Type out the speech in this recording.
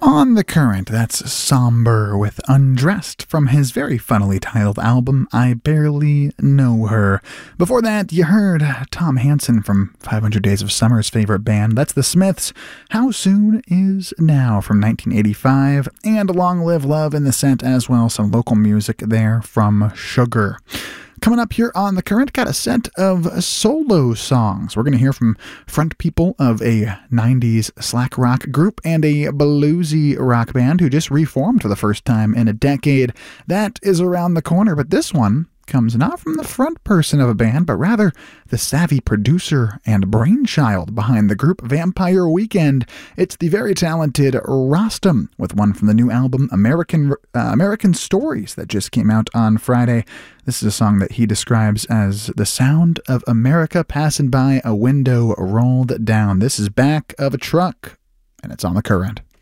On the Current, that's Somber with Undressed from his very funnily titled album, I Barely Know Her. Before that, you heard Tom Hansen from 500 Days of Summer's favorite band, that's the Smiths, How Soon Is Now from 1985, and Long Live Love in the set as well, some local music there from Sugar. Coming up here on The Current, got a set of solo songs. We're going to hear from front people of a 90s slack rock group and a bluesy rock band who just reformed for the first time in a decade. That is around the corner, but this one comes not from the front person of a band, but rather the savvy producer and brainchild behind the group Vampire Weekend. It's the very talented Rostam with one from the new album American Stories that just came out on Friday. This is a song that he describes as the sound of America passing by a window rolled down. This is Back of a Truck, and it's on The Current.